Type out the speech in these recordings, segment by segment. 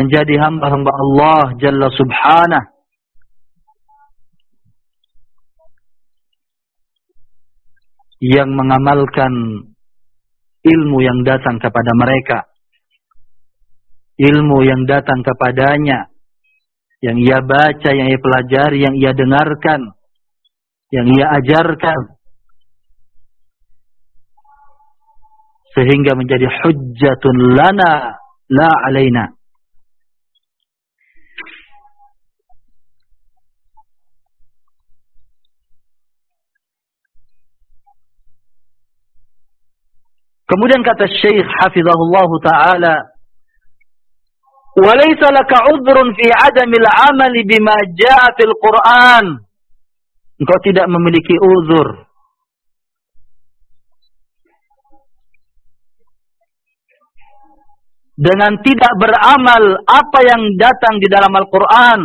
menjadi hamba-hamba Allah Jalla Subhanahu, yang mengamalkan ilmu yang datang kepada mereka, ilmu yang datang kepadanya, yang ia baca, yang ia pelajari, yang ia dengarkan, yang ia ajarkan, sehingga menjadi hujjatun lana la alaina. Kemudian kata Syekh hafizahullah taala, "Walaysa laka 'udhrun fi 'adamil 'amali bima jaa'a fil Qur'an." Engkau tidak memiliki uzur dengan tidak beramal apa yang datang di dalam Al-Quran,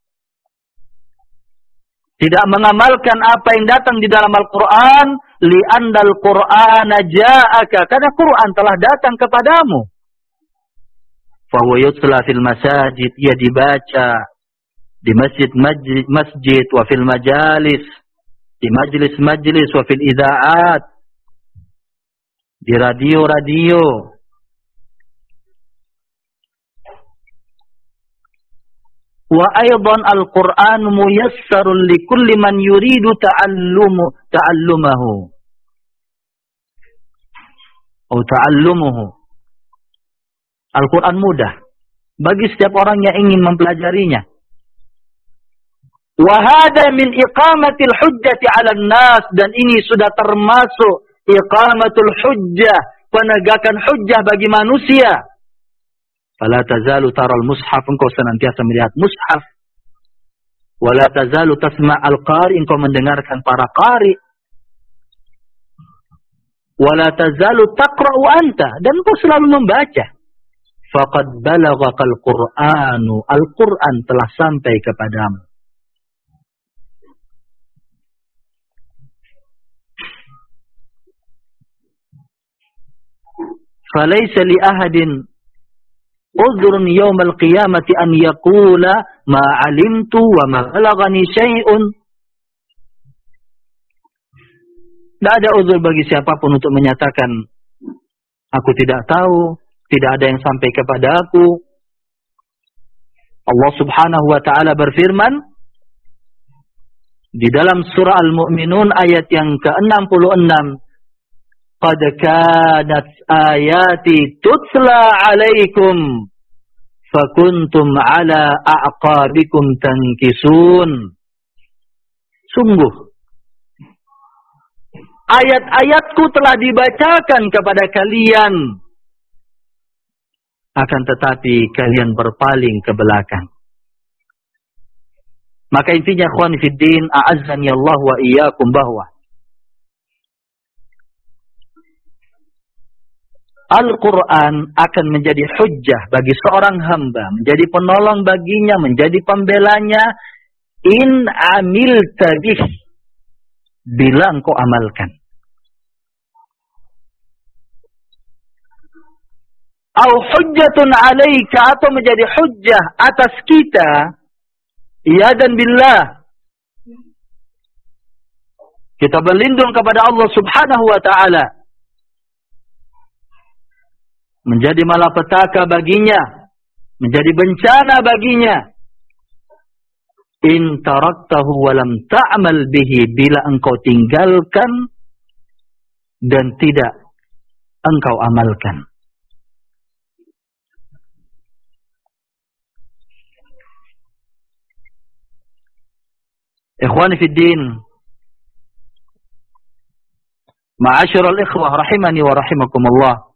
tidak mengamalkan apa yang datang di dalam Al-Quran, li'annal Qur'ana ja'aka, karena Quran telah datang kepadamu. Fahuwa yutla fil masajid, ia dibaca di masjid, wa fil majalis, di majlis, wa fil idha'at, di radio-radio. Wa aydan al-Qur'an muyassarun likulli man yuridu ta'allumahu atau ta'allumuhu. Al-Quran mudah bagi setiap orang yang ingin mempelajarinya. Wa hada min iqamatil hujjati 'alan nas, dan ini sudah termasuk iqamatul hujjah, penegakan hujjah bagi manusia. Fala tazalu taral mushaf, engkau senantiasa melihat mushaf. Wala tazalu tasma' al-qari, engkau mendengarkan para qari. Wala tazalu taqra'u anta, dan engkau selalu membaca. Faqad balaghakal Qur'anu, Al-Quran telah sampai kepadamu. Falaysa li ahadin udhrun yawmal qiyamati an yaqula ma 'alimtu wa ma balaghani syai'un. Tidak ada uzur bagi siapapun untuk menyatakan aku tidak tahu, tidak ada yang sampai kepada aku. Allah Subhanahu wa taala berfirman di dalam surah Al-Mu'minun ayat yang ke-66, "Qad kanat ayati tutla 'alaikum fakuntum 'ala a'qabikum tankisun." Sungguh ayat-ayatku telah dibacakan kepada kalian, akan tetapi kalian berpaling ke belakang. Maka intinya ikhwan fiddin, a'azzani Allah wa iyyakum, bahwa Al-Quran akan menjadi hujjah bagi seorang hamba, menjadi penolong baginya, menjadi pembelanya, in amilta bih, bila engkau amalkan. Au hujjatun alaika, atau menjadi hujjah atas kita, ya dan billah, kita berlindung kepada Allah Subhanahu wa ta'ala, menjadi malapetaka baginya, menjadi bencana baginya. In taraktahu walam ta'mal bihi, bila engkau tinggalkan dan tidak engkau amalkan. Ikhwani fi din, ma'asyiral ikhwah rahimani wa rahimakumullah.